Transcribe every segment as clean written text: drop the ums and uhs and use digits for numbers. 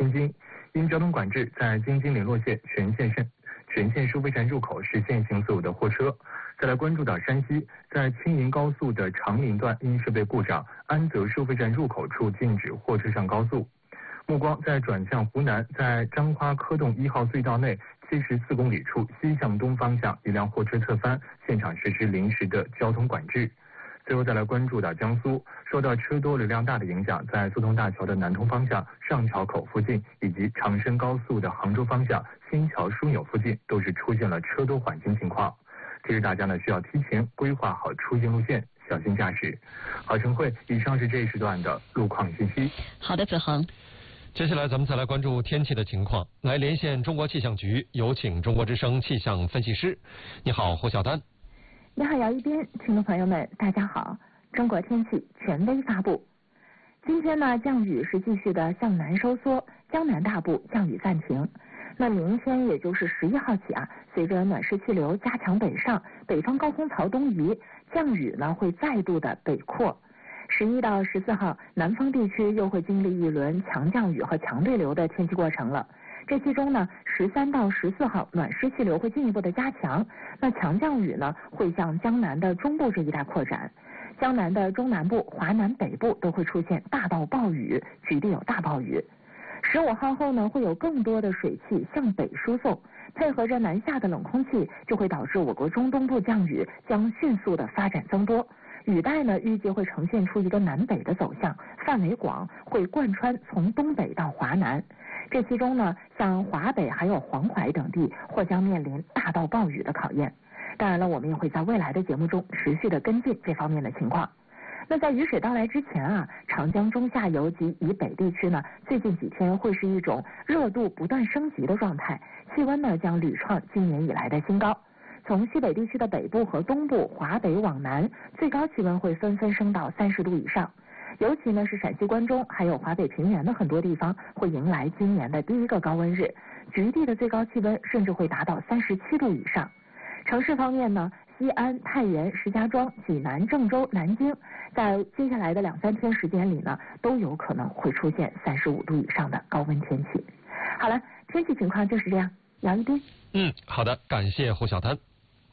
京津，因交通管制，在京津联络线全线收费站入口实现行所有的货车。再来关注到山西，在青银高速的长陵段因设备故障，安泽收费站入口处禁止货车上高速。目光在转向湖南，在张花科洞1号隧道内74公里处西向东方向一辆货车侧翻，现场实施临时的交通管制。最后再来关注到江苏，受到车多流量大的影响，在苏通大桥的南通方向上桥口附近，以及长深高速的杭州方向新桥枢纽附近，都是出现了车多缓行情况。提示大家呢，需要提前规划好出行路线，小心驾驶。好，陈慧，以上是这一时段的路况信息。 好的，子恒。 接下来咱们再来关注天气的情况，来连线中国气象局，有请中国之声气象分析师。你好，胡晓丹。 你好，姚一斌，听众朋友们，大家好。中国天气权威发布，今天呢，降雨是继续的向南收缩，江南大部降雨暂停。那明天也就是11号起啊，随着暖湿气流加强北上，北方高空槽东移，降雨呢会再度的北扩。11到14号，南方地区又会经历一轮强降雨和强对流的天气过程了。这其中呢，13到14号暖湿气流会进一步的加强，那强降雨呢会向江南的中部这一带扩展，江南的中南部、华南北部都会出现大到暴雨，局地有大暴雨。15号后呢，会有更多的水汽向北输送，配合着南下的冷空气，就会导致我国中东部降雨将迅速的发展增多。雨带呢，预计会呈现出一个南北的走向，范围广，会贯穿从东北到华南。这其中呢，像华北还有黄淮等地或将面临大到暴雨的考验。当然了，我们也会在未来的节目中持续的跟进这方面的情况。那在雨水到来之前啊，长江中下游及以北地区呢，最近几天会是一种热度不断升级的状态，气温呢将屡创今年以来的新高。从西北地区的北部和东部、华北往南，最高气温会纷纷升到30度以上。尤其呢是陕西关中还有华北平原的很多地方会迎来今年的第一个高温日，局地的最高气温甚至会达到37度以上。城市方面呢，西安、太原、石家庄、济南、郑州、南京，在接下来的2-3天时间里呢，都有可能会出现35度以上的高温天气。好了，天气情况就是这样。杨一斌。 好的，感谢胡晓丹。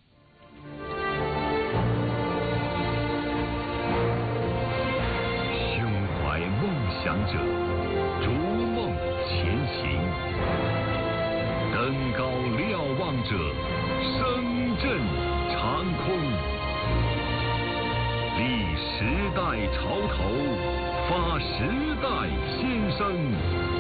想者逐梦前行，登高瞭望者声震长空，立时代潮头，发时代先声。